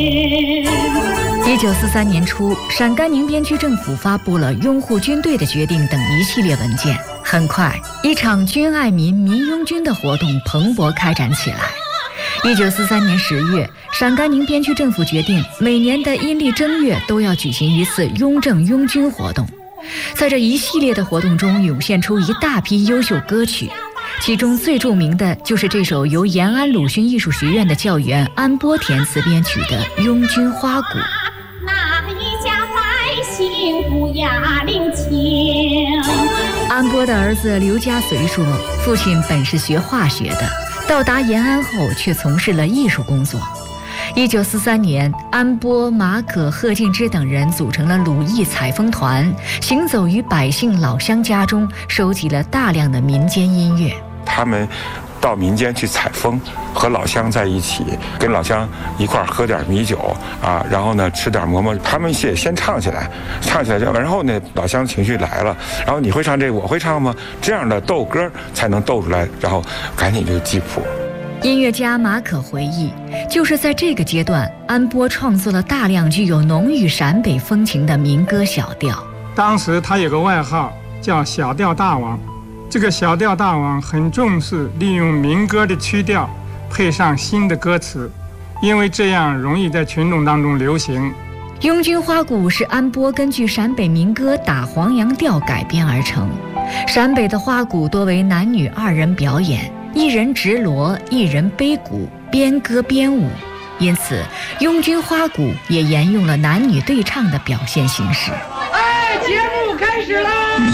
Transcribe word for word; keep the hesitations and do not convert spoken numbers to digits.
一九四三年初，陕甘宁边区政府发布了拥护军队的决定等一系列文件。很快，一场军爱民、民拥军的活动蓬勃开展起来。一九四三年十月，陕甘宁边区政府决定，每年的阴历正月都要举行一次拥政拥军活动。在这一系列的活动中，涌现出一大批优秀歌曲。其中最著名的就是这首由延安鲁迅艺术学院的教员安波填词编曲的《拥军花鼓》。 那一家百姓不压领情。 安波的儿子刘家随说，父亲本是学化学的，到达延安后却从事了艺术工作。一九四三年，安波、马可、贺敬之等人组成了鲁艺采风团，行走于百姓老乡家中，收集了大量的民间音乐。 他们到民间去采风，和老乡在一起，跟老乡一块儿喝点米酒啊，然后呢吃点馍馍。他们先先唱起来，唱起来，然后呢老乡情绪来了，然后你会唱这个，我会唱吗？这样的斗歌才能斗出来，然后赶紧就记谱。 音乐家马可回忆，就是在这个阶段，安波创作了大量具有浓郁陕北风情的民歌小调。 当时他有个外号叫小调大王，这个小调大王很重视利用民歌的曲调配上新的歌词，因为这样容易在群众当中流行。 拥军花鼓是安波根据陕北民歌打黄杨调改编而成。陕北的花鼓多为男女二人表演，一人执锣，一人背鼓，边歌边舞，因此拥军花鼓也沿用了男女对唱的表现形式。 哎，节目开始啦！